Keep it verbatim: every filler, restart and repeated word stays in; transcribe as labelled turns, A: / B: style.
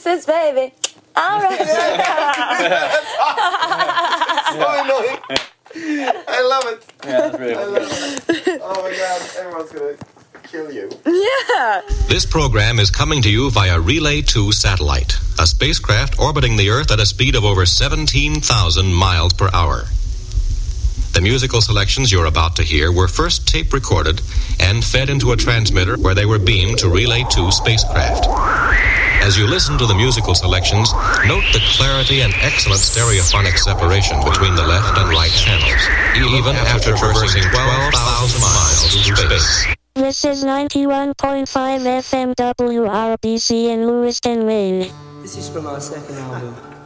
A: kisses, baby. All right.
B: So annoying. I love it.
C: Yeah, that's really
B: I love it. Oh my god, everyone's gonna kill you.
A: Yeah.
D: This program is coming to you via Relay two satellite, a spacecraft orbiting the Earth at a speed of over seventeen thousand miles per hour. The musical selections you're about to hear were first tape recorded and fed into a transmitter where they were beamed to Relay two spacecraft. As you listen to the musical selections, note the clarity and excellent stereophonic separation between the left and right channels, even after traversing twelve thousand miles through space.
E: This is ninety-one point five F M W R B C in Lewiston, Maine.
F: This is from our second album.